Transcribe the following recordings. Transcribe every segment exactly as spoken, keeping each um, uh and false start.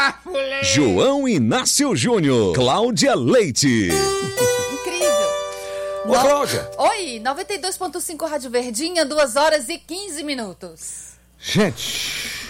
João Inácio Júnior, Cláudia Leite. Incrível. Ô, no... Cláudia. Oi, noventa e dois ponto cinco Rádio Verdinha, duas horas e quinze minutos. Gente,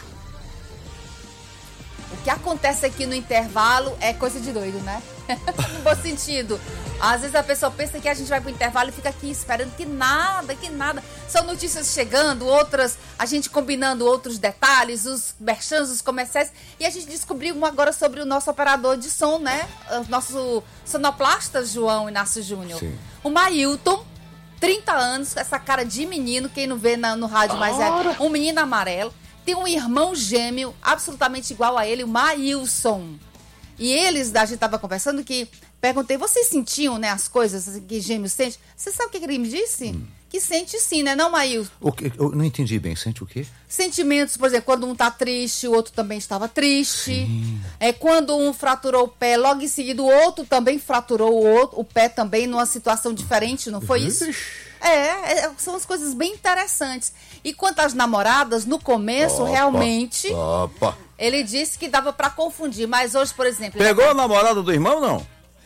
o que acontece aqui no intervalo é coisa de doido, né? No bom sentido. Às vezes a pessoa pensa que a gente vai pro intervalo e fica aqui esperando que nada, que nada. São notícias chegando, outras, a gente combinando outros detalhes, os merchans, os comerciais. E a gente descobriu um agora sobre o nosso operador de som, né? O nosso sonoplasta, João Inácio Júnior. Sim. O Mailton, trinta anos, essa cara de menino, quem não vê na, no rádio, mas é um menino amarelo. Tem um irmão gêmeo absolutamente igual a ele, o Maílson. E eles, a gente estava conversando que, perguntei, vocês sentiam, né, as coisas que gêmeos sentem? Você sabe o que ele me disse? Hum. Que sente sim, né, não, Maílson? O que, eu não entendi bem, sente o quê? Sentimentos, por exemplo, quando um tá triste, o outro também estava triste. Sim. É, quando um fraturou o pé, logo em seguida o outro também fraturou o, outro, o pé também, numa situação diferente, não foi isso? É, é, são as coisas bem interessantes. E quanto às namoradas, no começo, opa, realmente, opa. ele disse que dava pra confundir, mas hoje, por exemplo... Pegou ele... a namorada do irmão, não?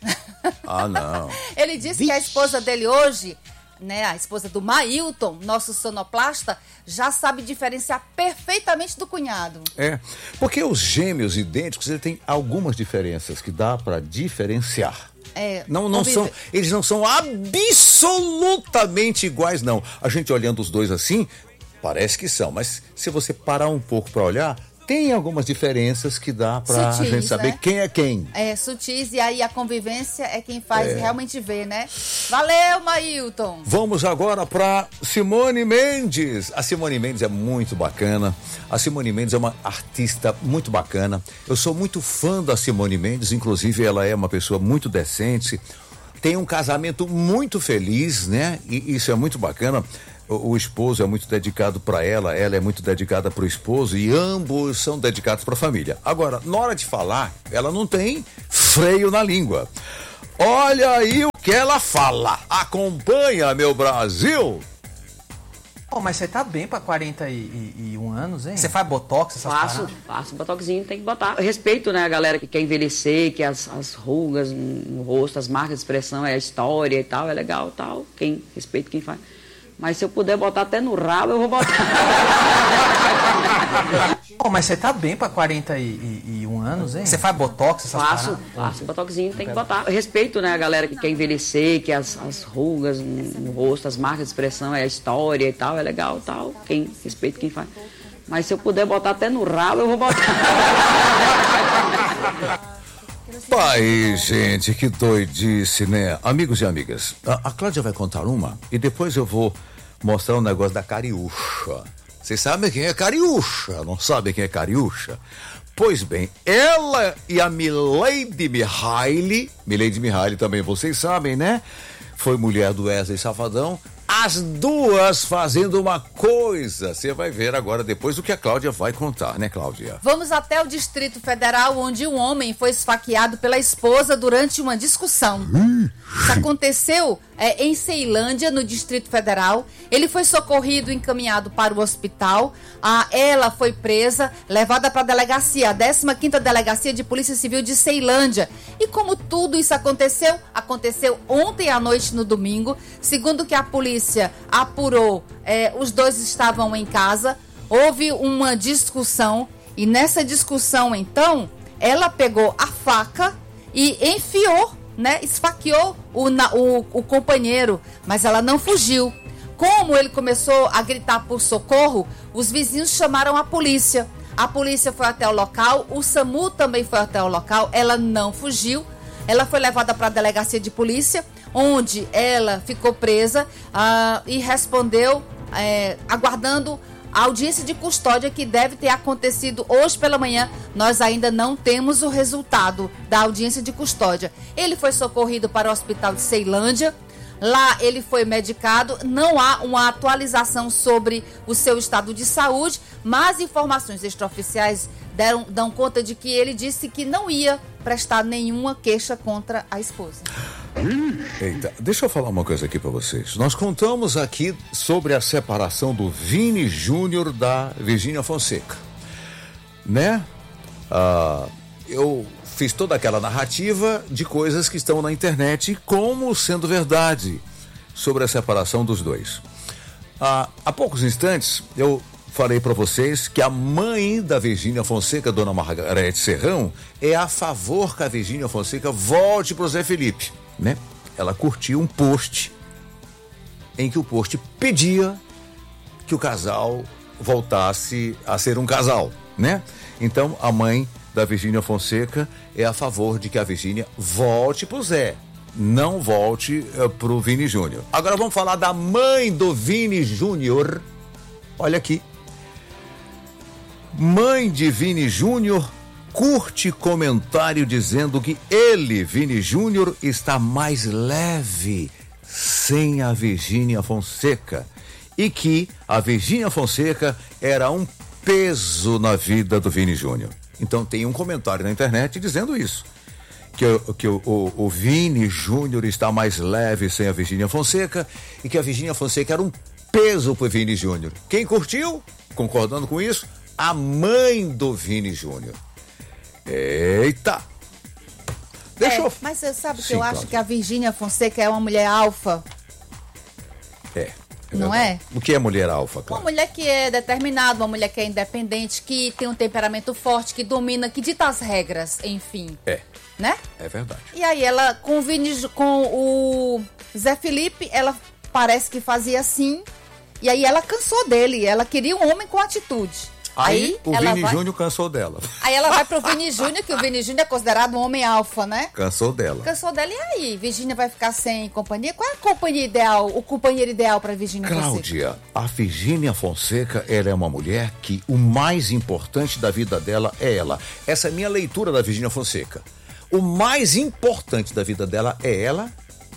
Ah, não. Ele disse Vixe. que a esposa dele hoje, né, a esposa do Mailton, nosso sonoplasta, já sabe diferenciar perfeitamente do cunhado. É, porque os gêmeos idênticos, ele tem algumas diferenças que dá pra diferenciar. É, não, não são, eles não são absolutamente iguais, não. A gente olhando os dois assim, parece que são, mas se você parar um pouco para olhar, tem algumas diferenças que dá pra sutis, gente saber, né? Quem é quem. É, sutis, e aí a convivência é quem faz é. realmente ver, né? Valeu, Mailton! Vamos agora pra Simone Mendes. A Simone Mendes é muito bacana. A Simone Mendes é uma artista muito bacana. Eu sou muito fã da Simone Mendes, inclusive ela é uma pessoa muito decente. Tem um casamento muito feliz, né? E isso é muito bacana. O esposo é muito dedicado para ela, ela é muito dedicada para o esposo e ambos são dedicados para a família. Agora, na hora de falar, ela não tem freio na língua. Olha aí o que ela fala. Acompanha, meu Brasil. Oh, mas você tá bem pra quarenta e um anos, hein? Você faz botox, essas Faço, paradas? faço botoxinho, tem que botar. Eu respeito, né, a galera que quer envelhecer, que as, as rugas no rosto, as marcas de expressão, é a história e tal, é legal e tal. Quem respeita quem faz. Mas se eu puder botar até no rabo, eu vou botar. Oh, mas você tá bem pra quarenta e um anos, hein? Você faz botox, essas Faço, paradas? faço. Botoxinho tem que botar. Eu respeito, né, a galera que quer envelhecer, que as, as rugas no rosto, as marcas de expressão, é a história e tal, é legal e tal. Quem respeita quem faz. Mas se eu puder botar até no rabo, eu vou botar. Pai, gente, que doidice, né? Amigos e amigas, a, a Cláudia vai contar uma e depois eu vou mostrar um negócio da Cariúcha. Vocês sabem quem é Cariúcha? Não sabem quem é Cariúcha? Pois bem, ela e a Milady Mihaly, Milady Mihaly também vocês sabem, né? Foi mulher do Wesley Safadão. As duas fazendo uma coisa. Você vai ver agora depois o que a Cláudia vai contar, né, Cláudia? Vamos até o Distrito Federal, onde um homem foi esfaqueado pela esposa durante uma discussão. Isso aconteceu é, em Ceilândia, no Distrito Federal. Ele foi socorrido e encaminhado para o hospital. Ah, ela foi presa, levada para a delegacia, a décima quinta Delegacia de Polícia Civil de Ceilândia. E como tudo isso aconteceu? Aconteceu ontem à noite, no domingo. Segundo que a polícia apurou, é, os dois estavam em casa, houve uma discussão e nessa discussão, então, ela pegou a faca e enfiou, né, esfaqueou o, o, o companheiro, mas ela não fugiu. Como ele começou a gritar por socorro, os vizinhos chamaram a polícia. A polícia foi até o local, o SAMU também foi até o local, ela não fugiu. Ela foi levada para a delegacia de polícia, onde ela ficou presa uh, e respondeu, é, aguardando a audiência de custódia que deve ter acontecido hoje pela manhã. Nós ainda não temos o resultado da audiência de custódia. Ele foi socorrido para o hospital de Ceilândia. Lá ele foi medicado, não há uma atualização sobre o seu estado de saúde, mas informações extraoficiais deram, dão conta de que ele disse que não ia prestar nenhuma queixa contra a esposa. Eita, deixa eu falar uma coisa aqui pra vocês. Nós contamos aqui sobre a separação do Vini Júnior da Virgínia Fonseca, né? Ah, eu fiz toda aquela narrativa de coisas que estão na internet como sendo verdade sobre a separação dos dois. Ah, há poucos instantes eu falei para vocês que a mãe da Virgínia Fonseca, dona Margarete Serrão, é a favor que a Virgínia Fonseca volte pro Zé Felipe, né? Ela curtiu um post em que o post pedia que o casal voltasse a ser um casal, né? Então a mãe da Virgínia Fonseca é a favor de que a Virgínia volte pro Zé, não volte uh, pro Vini Júnior. Agora vamos falar da mãe do Vini Júnior. Olha aqui. Mãe de Vini Júnior curte comentário dizendo que ele, Vini Júnior, está mais leve sem a Virgínia Fonseca e que a Virgínia Fonseca era um peso na vida do Vini Júnior. Então tem um comentário na internet dizendo isso, que, que o, o, o Vini Júnior está mais leve sem a Virgínia Fonseca e que a Virgínia Fonseca era um peso pro Vini Júnior. Quem curtiu, concordando com isso? A mãe do Vini Júnior. Eita! Deixa é, eu... Mas você sabe que Sim, eu claro. acho que a Virgínia Fonseca é uma mulher alfa. É. é Não verdade. é? O que é mulher alfa, claro? Uma mulher que é determinada, uma mulher que é independente, que tem um temperamento forte, que domina, que dita as regras, enfim. É. Né? É verdade. E aí ela, com o, Vini, com o Zé Felipe, ela parece que fazia assim. E aí ela cansou dele. Ela queria um homem com atitude. Aí, Aí o ela Vini vai... Júnior cansou dela. Aí ela vai pro Vini Júnior, que o Vini Júnior é considerado um homem alfa, né? Cansou dela. Cansou dela. E aí? Virgínia vai ficar sem companhia? Qual é a companhia ideal, o companheiro ideal pra Virgínia Fonseca? Cláudia, a Virgínia Fonseca, ela é uma mulher que o mais importante da vida dela é ela. Essa é a minha leitura da Virgínia Fonseca. O mais importante da vida dela é ela.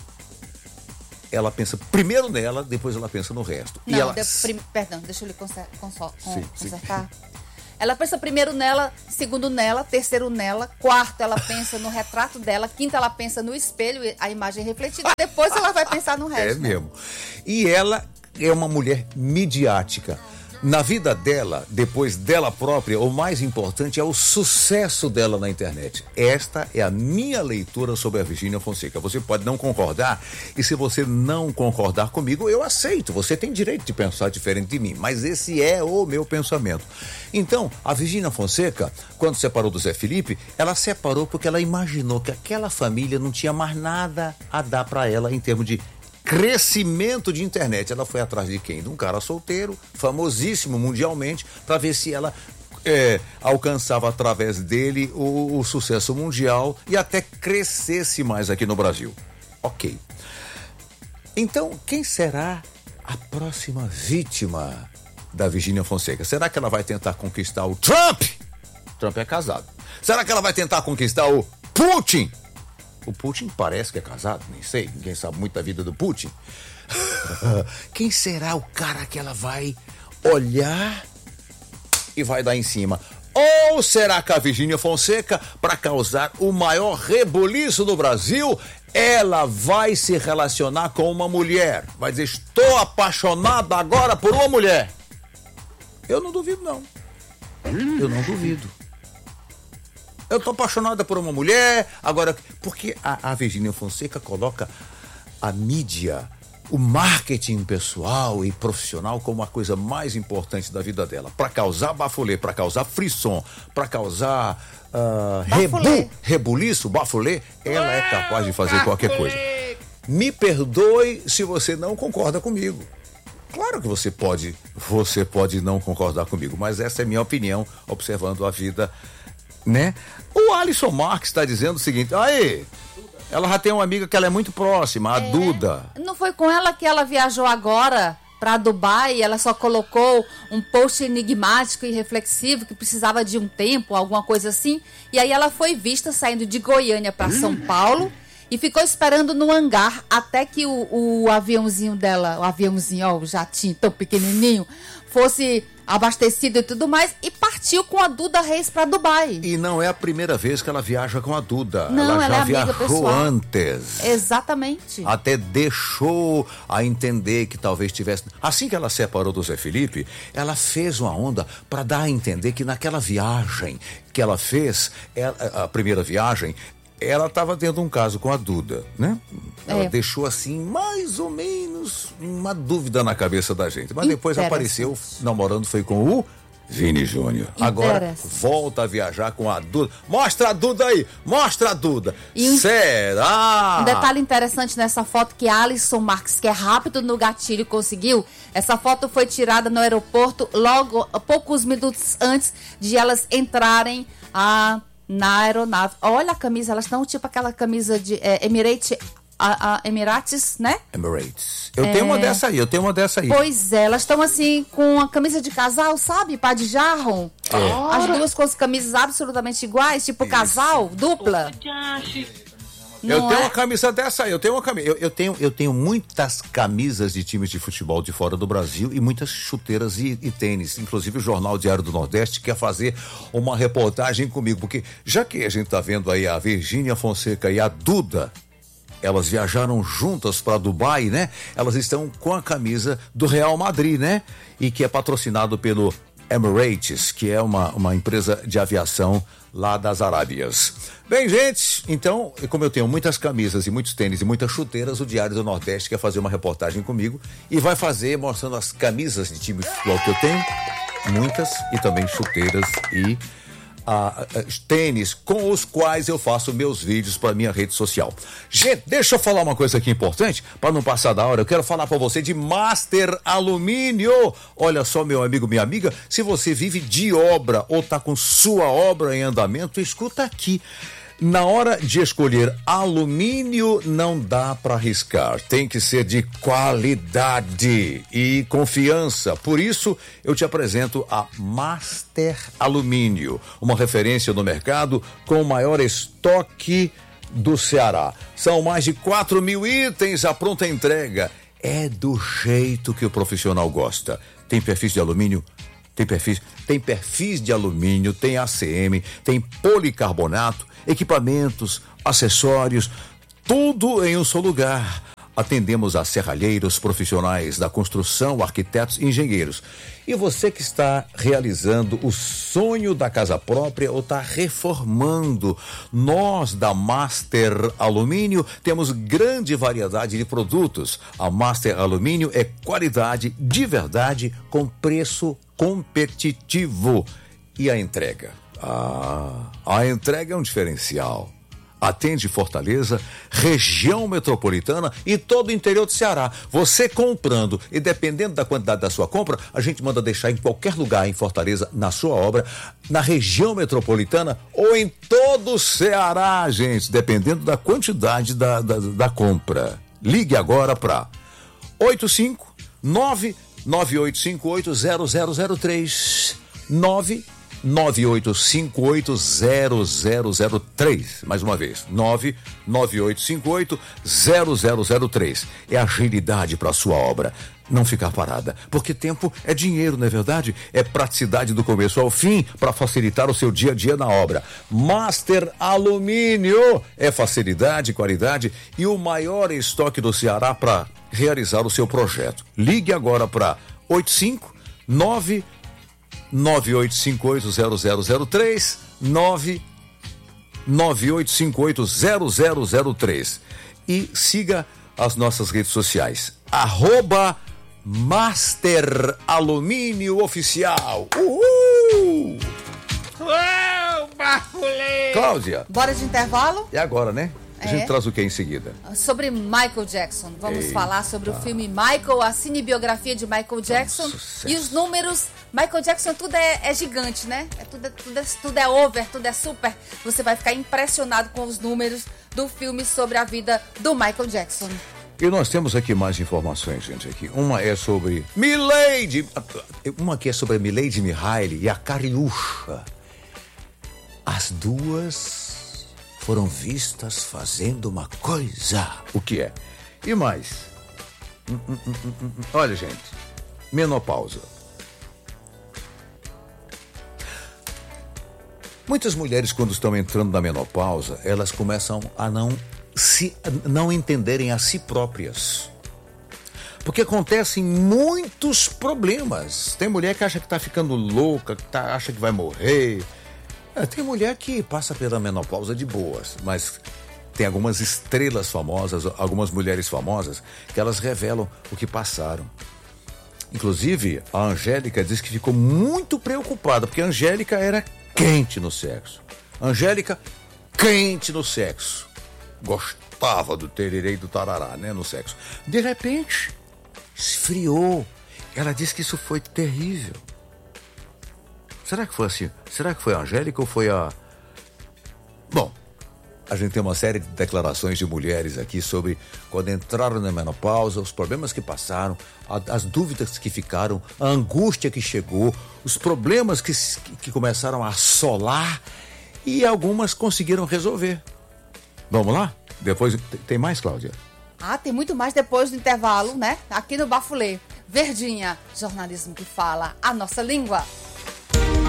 Ela pensa primeiro nela, depois ela pensa no resto. Não, e ela... de, prim, perdão, deixa eu lhe conser, consol, sim, consertar. Sim. Ela pensa primeiro nela, segundo nela, terceiro nela, quarto ela pensa no retrato dela, quinto ela pensa no espelho, a imagem refletida, depois ela vai pensar no resto. É mesmo. E ela é uma mulher midiática. Na vida dela, depois dela própria, o mais importante é o sucesso dela na internet. Esta é a minha leitura sobre a Virgínia Fonseca. Você pode não concordar, e se você não concordar comigo, eu aceito. Você tem direito de pensar diferente de mim, mas esse é o meu pensamento. Então, a Virgínia Fonseca, quando separou do Zé Felipe, ela separou porque ela imaginou que aquela família não tinha mais nada a dar para ela em termos de crescimento de internet. Ela foi atrás de quem? De um cara solteiro, famosíssimo mundialmente, para ver se ela é, alcançava através dele o, o sucesso mundial e até crescesse mais aqui no Brasil. Ok. Então, quem será a próxima vítima da Virgínia Fonseca? Será que ela vai tentar conquistar o Trump? Trump é casado. Será que ela vai tentar conquistar o Putin? O Putin parece que é casado, nem sei, ninguém sabe muito da vida do Putin. Quem será o cara que ela vai olhar e vai dar em cima? Ou será que a Virgínia Fonseca, para causar o maior rebuliço do Brasil, ela vai se relacionar com uma mulher? Vai dizer, estou apaixonada agora por uma mulher. Eu não duvido, não. Eu não duvido. Eu tô apaixonada por uma mulher, agora... Porque a, a Virgínia Fonseca coloca a mídia, o marketing pessoal e profissional como a coisa mais importante da vida dela. Para causar bafulê, para causar frisson, para causar uh, rebu, rebuliço, bafulê, ela é capaz de fazer qualquer coisa. Me perdoe se você não concorda comigo. Claro que você pode, você pode não concordar comigo, mas essa é minha opinião, observando a vida... Né? O Alisson Marques está dizendo o seguinte, aí, ela já tem uma amiga que ela é muito próxima, a é, Duda. Não foi com ela que ela viajou agora para Dubai, ela só colocou um post enigmático e reflexivo que precisava de um tempo, alguma coisa assim, e aí ela foi vista saindo de Goiânia para hum. São Paulo e ficou esperando no hangar até que o, o aviãozinho dela, o aviãozinho, ó, o jatinho tão pequenininho, fosse abastecido e tudo mais, e partiu com a Duda Reis para Dubai. E não é a primeira vez que ela viaja com a Duda. Não, ela, ela já é amiga viajou pessoal. antes. Exatamente. Até deixou a entender que talvez tivesse... Assim que ela separou do Zé Felipe, ela fez uma onda para dar a entender que naquela viagem que ela fez, ela, a primeira viagem, ela estava tendo um caso com a Duda, né? Ela É. deixou assim, mais ou menos, uma dúvida na cabeça da gente. Mas depois apareceu, namorando foi com o Vini Júnior. Agora Interessante. volta a viajar com a Duda. Mostra a Duda aí, mostra a Duda. E um- Será? Um detalhe interessante nessa foto que a Alisson Marques, que é rápido no gatilho, conseguiu. Essa foto foi tirada no aeroporto logo, poucos minutos antes de elas entrarem a, na aeronave. Olha a camisa, elas estão tipo aquela camisa de é, Emirate, a, a Emirates, né? Emirates. Eu tenho uma dessa aí, eu tenho uma dessa aí. Pois é, elas estão assim com a camisa de casal, sabe? Pá de jarro. As duas com as camisas absolutamente iguais, tipo casal, dupla. Eu Não tenho é? uma camisa dessa aí, eu tenho uma camisa. Eu, eu, tenho, eu tenho muitas camisas de times de futebol de fora do Brasil e muitas chuteiras e, e tênis. Inclusive o Jornal Diário do Nordeste quer fazer uma reportagem comigo, porque já que a gente tá vendo aí a Virgínia Fonseca e a Duda, elas viajaram juntas para Dubai, né? Elas estão com a camisa do Real Madrid, né? E que é patrocinado pelo Emirates, que é uma, uma empresa de aviação lá das Arábias. Bem, gente, então, como eu tenho muitas camisas e muitos tênis e muitas chuteiras, o Diário do Nordeste quer fazer uma reportagem comigo e vai fazer mostrando as camisas de time de futebol que eu tenho, muitas, e também chuteiras e ah, ah, tênis com os quais eu faço meus vídeos para minha rede social. Gente, deixa eu falar uma coisa aqui importante para não passar da hora. Eu quero falar para você de Master Alumínio. Olha só, meu amigo, minha amiga, se você vive de obra ou tá com sua obra em andamento, escuta aqui. Na hora de escolher alumínio, não dá para arriscar. Tem que ser de qualidade e confiança. Por isso, eu te apresento a Master Alumínio, uma referência no mercado com o maior estoque do Ceará. São mais de quatro mil itens à pronta entrega. É do jeito que o profissional gosta. Tem perfis de alumínio? Tem perfis, tem perfis de alumínio, tem A C M, tem policarbonato, equipamentos, acessórios, tudo em um só lugar. Atendemos a serralheiros, profissionais da construção, arquitetos e engenheiros. E você que está realizando o sonho da casa própria ou está reformando, nós da Master Alumínio temos grande variedade de produtos. A Master Alumínio é qualidade de verdade com preço competitivo. E a entrega? Ah, a entrega é um diferencial. Atende Fortaleza, região metropolitana e todo o interior do Ceará. Você comprando e dependendo da quantidade da sua compra, a gente manda deixar em qualquer lugar em Fortaleza, na sua obra, na região metropolitana ou em todo o Ceará, gente, dependendo da quantidade da, da, da compra. Ligue agora para oito cinco nove nove oito cinco oito zero zero zero três nove nove oito cinco oito zero zero zero três. Mais uma vez, nove nove oito cinco oito zero zero zero três. É agilidade para sua obra. Não ficar parada, porque tempo é dinheiro, não é verdade? É praticidade do começo ao fim para facilitar o seu dia a dia na obra. Master Alumínio é facilidade, qualidade e o maior estoque do Ceará para realizar o seu projeto. Ligue agora para oito cinco nove nove oito cinco oito zero zero zero três nove nove oito cinco oito zero zero zero três e siga as nossas redes sociais. Arroba Master Alumínio Oficial. Uhul! Uau, Barulê! Cláudia, Bora de intervalo? e agora, né? A gente É. traz o que em seguida? Sobre Michael Jackson. Vamos Eita. falar sobre o filme Michael, a cinebiografia de Michael Jackson. sucesso. E os números. Michael Jackson, tudo é, é gigante, né? É tudo, é- tudo, é, tudo é over, tudo é super. Você vai ficar impressionado com os números do filme sobre a vida do Michael Jackson. E nós temos aqui mais informações, gente, aqui. Uma é sobre Milady, uma aqui é sobre a Milady Mihaly e a Cariúcha. As duas foram vistas fazendo uma coisa. O que é? E mais? Hum, hum, hum, hum, hum. Olha, gente, menopausa. Muitas mulheres, quando estão entrando na menopausa, elas começam a não, se, a não entenderem a si próprias. Porque acontecem muitos problemas. Tem mulher que acha que está ficando louca, que tá, acha que vai morrer. É, tem mulher que passa pela menopausa de boas, mas tem algumas estrelas famosas, algumas mulheres famosas, que elas revelam o que passaram. Inclusive, a Angélica diz que ficou muito preocupada, porque a Angélica era quente no sexo. Angélica, quente no sexo. Gostava do tererê e do tarará, né, no sexo. De repente, esfriou. Ela disse que isso foi terrível. Será que foi assim? Será que foi a Angélica ou foi a... Bom, a gente tem uma série de declarações de mulheres aqui sobre quando entraram na menopausa, os problemas que passaram, a, as dúvidas que ficaram, a angústia que chegou, os problemas que, que começaram a assolar e algumas conseguiram resolver. Vamos lá? Depois tem mais, Cláudia? Ah, tem muito mais depois do intervalo, né? Aqui no Bafulê. Verdinha, jornalismo que fala a nossa língua.